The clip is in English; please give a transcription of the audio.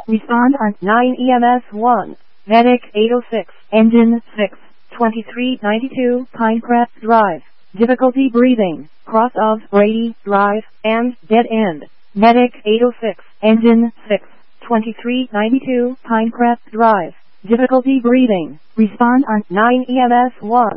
Respond on 9 EMS 1. Medic 806. Engine 6. 2392 Pinecrest Drive. Difficulty breathing. Cross of Brady Drive and dead end. Medic 806. Engine 6. 2392 Pinecrest Drive. Difficulty breathing. Respond on 9 EMS 1.